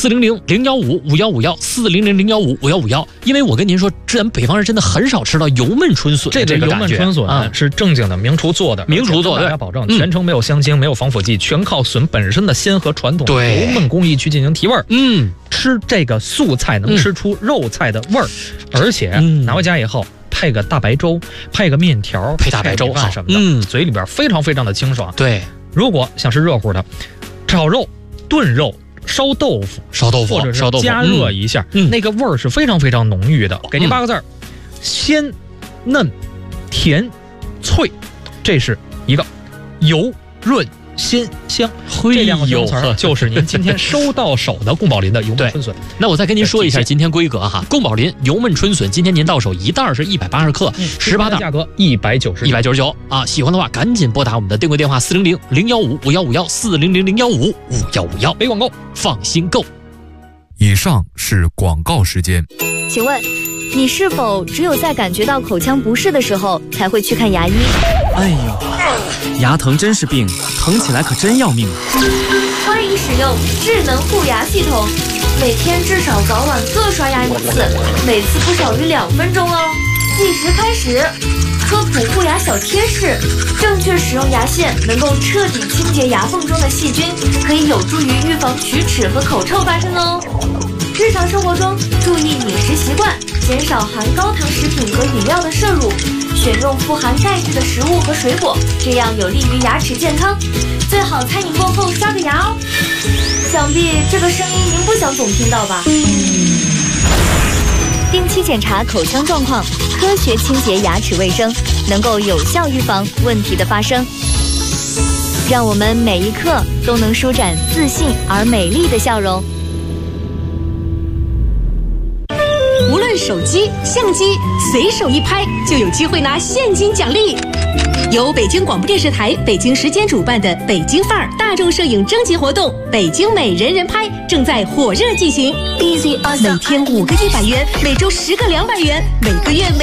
400-015-515，400-015-515，因为我跟您说，咱北方人真的很少吃到油焖春笋， 这个油焖春笋是正经的名厨做的，大家保证全程没有香精，没有防腐剂，全靠笋本身的鲜和传统油焖工艺去进行提味儿。吃这个素菜能吃出肉菜的味儿，而且拿回家以后配个大白粥，配个面条， 配大白粥什么的，嘴里边非常非常的清爽。 对， 如果想吃热乎的，炒肉、炖肉、烧豆腐，或者是加热一下，那个味儿是非常非常浓郁的。给您8个字儿：鲜、嫩、甜、脆。这是一个油润鲜香，这2个形容词就是您今天收到手的宫保林的油焖春笋。 那我再跟您说一下今天规格哈，宫保林油焖春笋今天您到手一袋是180克，18袋， 价格199 啊！喜欢的话赶紧拨打我们的订柜电话400-015-5151，400-015-5151， 没广告， 放心购。 以上是广告时间。 请问你是否只有在感觉到口腔不适的时候才会去看牙医？ 哎呦，牙疼真是病，疼起来可真要命啊！ 欢迎使用智能护牙系统，每天至少早晚各刷牙1次，每次不少于2分钟哦。计时开始。科普护牙小贴士：正确使用牙线能够彻底清洁牙缝中的细菌，可以有助于预防龋齿和口臭发生哦。日常生活中注意饮食习惯，减少含高糖食品和饮料的摄入，选用富含钙质的食物和水果，这样有利于牙齿健康。最好餐饮过后刷个牙哦。想必这个声音您不想总听到吧？定期检查口腔状况，科学清洁牙齿卫生，能够有效预防问题的发生。让我们每一刻都能舒展自信而美丽的笑容。 无论手机、相机，随手一拍就有机会拿现金奖励。由北京广播电视台北京时间主办的北京范儿大众摄影征集活动“北京美人人拍”正在火热进行。每天5个100元，每周10个200元，每个月每